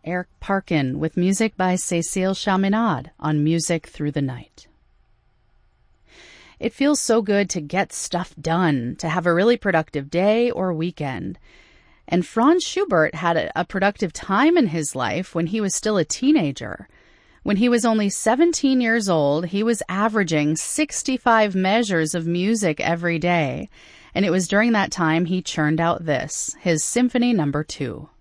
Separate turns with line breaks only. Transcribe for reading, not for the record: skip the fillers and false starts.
Eric Parkin with music by Cécile Chaminade on Music Through the Night. It feels so good to get stuff done, to have a really productive day or weekend. And Franz Schubert had a productive time in his life when he was still a teenager. When he was only 17 years old, he was averaging 65 measures of music every day. And it was during that time he churned out this, his Symphony No. 2.